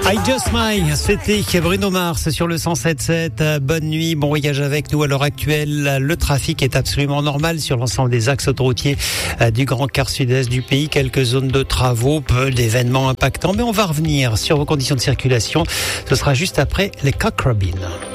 I Just Smile, c'était Bruno Mars sur le 107.7. Bonne nuit, bon voyage avec nous. À l'heure actuelle, le trafic est absolument normal sur l'ensemble des axes autoroutiers du grand quart sud-est du pays. Quelques zones de travaux, peu d'événements impactants, mais on va revenir sur vos conditions de circulation. Ce sera juste après les Cock Robin.